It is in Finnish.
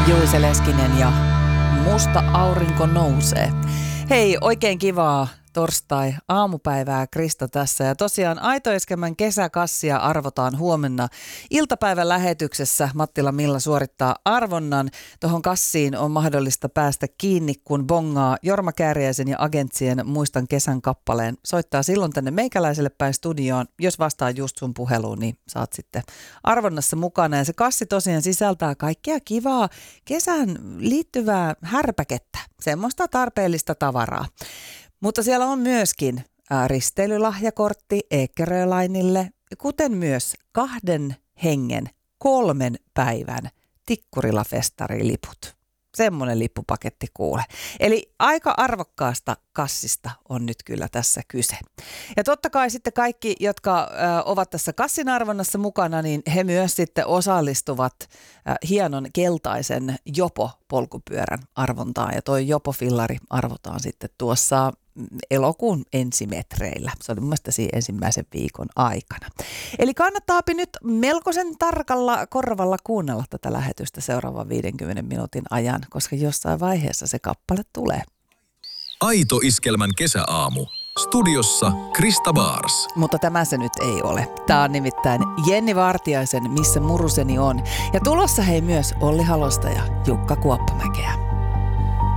Juise Leskinen ja Musta aurinko nousee. Hei, oikein kivaa torstai-aamupäivää, Krista tässä. Ja tosiaan Aito Eskelmän kesäkassia arvotaan huomenna iltapäivän lähetyksessä. Mattila Milla suorittaa arvonnan. Tuohon kassiin on mahdollista päästä kiinni, kun bongaa Jorma Kääriäisen ja Agentsien Muistan kesän kappaleen. Soittaa silloin tänne meikäläiselle päin studioon. Jos vastaa just sun puheluun, niin saat sitten arvonnassa mukana. Ja se kassi tosiaan sisältää kaikkea kivaa kesään liittyvää härpäkettä. Semmoista tarpeellista tavaraa. Mutta siellä on myöskin risteilylahjakortti Ekerölainille, kuten myös 2 hengen 3 päivän Tikkurila-festariliput. Semmoinen lippupaketti kuule. Eli aika arvokkaasta kassista on nyt kyllä tässä kyse. Ja totta kai sitten kaikki, jotka ovat tässä kassin arvonnassa mukana, niin he myös sitten osallistuvat hienon keltaisen Jopo-polkupyörän arvontaan. Ja toi Jopo-fillari arvotaan sitten tuossa elokuun ensimetreillä. Se oli mun mielestä siinä ensimmäisen viikon aikana. Eli kannattaapi nyt melkoisen tarkalla korvalla kuunnella tätä lähetystä seuraavan 50 minuutin ajan, koska jossain vaiheessa se kappale tulee. Aito Iskelmän kesäaamu. Studiossa Krista Baars. Mutta tämä se nyt ei ole. Tämä on nimittäin Jenni Vartiaisen Missä muruseni on. Ja tulossa hei myös Olli Halosta ja Jukka Kuoppamäkeä.